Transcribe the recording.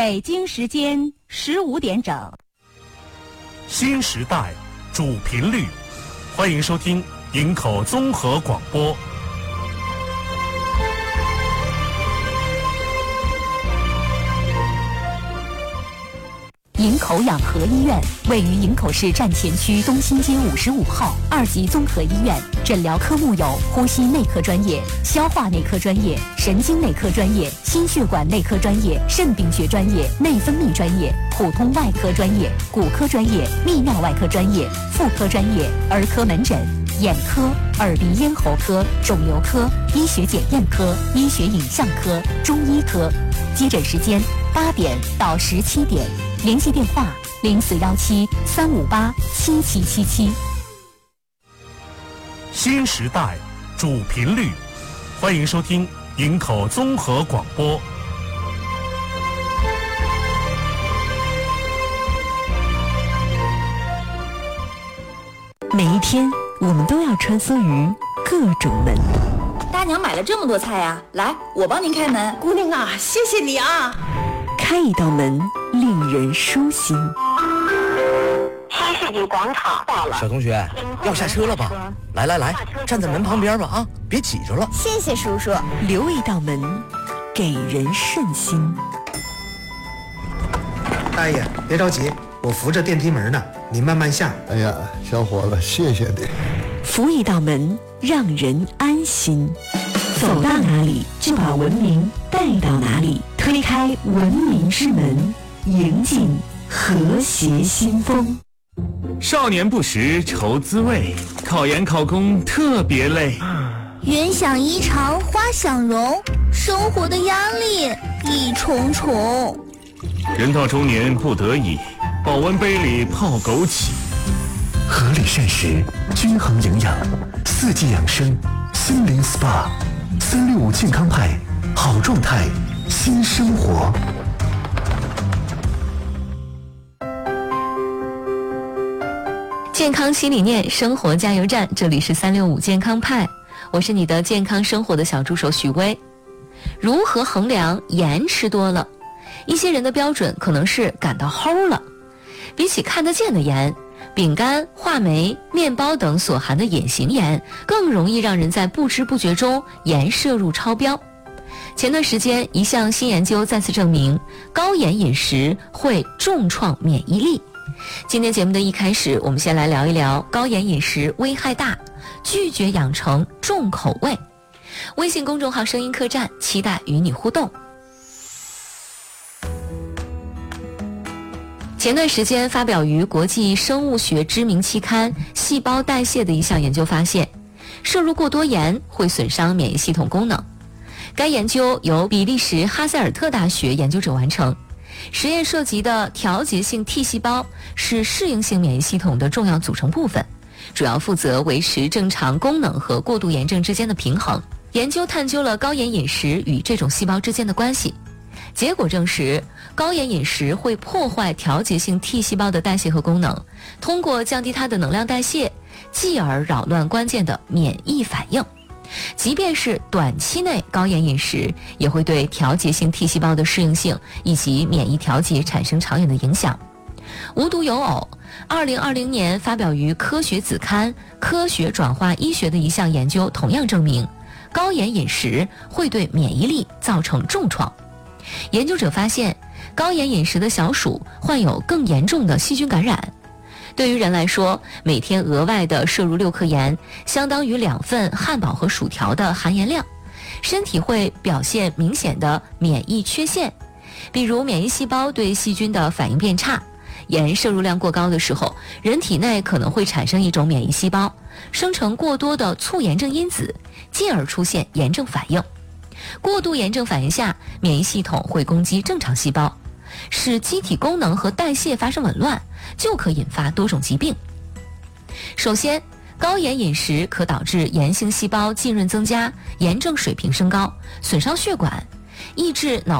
北京时间15点整。 新时代主频率，欢迎收听营口综合广播。 营口养和医院位于营口市站前区东新街55号2级综合医院，诊疗科目有呼吸内科专业、消化内科专业、神经内科专业、心血管内科专业、肾病学专业、内分泌专业、普通外科专业、骨科专业、泌尿外科专业、妇科专业、儿科门诊、眼科、耳鼻咽喉科、肿瘤科、医学检验科、医学影像科、中医科。接诊时间8点到17点。联系电话0417-358-7777。 新时代主频率，欢迎收听营口综合广播。 每一天，我们都要穿梭于各种门。 大娘买了这么多菜啊，来，我帮您开门。 姑娘啊，谢谢你啊。 开一道门，令人舒心。 新世纪广场到了， 小同学，要下车了吧？来，站在门旁边吧啊，别挤着了。 谢谢叔叔。 留一道门，给人顺心。 大爷，别着急，我扶着电梯门呢，你慢慢下。 哎呀，小伙子，谢谢你。 扶一道门，让人安心。走到哪里，就把文明带到哪里。推开文明之门，迎进和谐新风。 少年不识愁滋味，考研考公特别累。 云想衣裳花想容，生活的压力一重重。 人到中年不得已，保温杯里泡枸杞。 合理膳食，均衡营养，4季养生，心灵 SPA，365健康派，好状态。新生活， 健康新理念，生活加油站。这里是365健康派，我是你的健康生活的小助手许巍。如何衡量盐吃多了？一些人的标准可能是感到齁了。比起看得见的盐，饼干、话梅、面包等所含的隐形盐，更容易让人在不知不觉中盐摄入超标。前段时间，一项新研究再次证明，高盐饮食会重创免疫力。今天节目的一开始，我们先来聊一聊高盐饮食危害大，拒绝养成重口味。微信公众号声音客栈，期待与你互动。前段时间发表于国际生物学知名期刊《细胞代谢》的一项研究发现，摄入过多盐会损伤免疫系统功能。该研究由比利时哈塞尔特大学研究者完成，实验涉及的调节性 T 细胞是适应性免疫系统的重要组成部分，主要负责维持正常功能和过度炎症之间的平衡。研究探究了高盐饮食与这种细胞之间的关系，结果证实，高盐饮食会破坏调节性 T 细胞的代谢和功能，通过降低它的能量代谢，继而扰乱关键的免疫反应。即便是短期内高盐饮食，也会对调节性 T 细胞的适应性以及免疫调节产生长远的影响。无独有偶，2020年发表于科学子刊《科学转化医学》的一项研究同样证明，高盐饮食会对免疫力造成重创。研究者发现，高盐饮食的小鼠患有更严重的细菌感染。对于人来说，每天额外的摄入6克盐，相当于2份汉堡和薯条的含盐量，身体会表现明显的免疫缺陷，比如免疫细胞对细菌的反应变差。盐摄入量过高的时候，人体内可能会产生一种免疫细胞，生成过多的促炎症因子，进而出现炎症反应。过度炎症反应下，免疫系统会攻击正常细胞，使机体功能和代谢发生紊乱，就可引发多种疾病。首先，高盐饮食可导致炎性细胞浸润增加，炎症水平升高，损伤血管，抑制脑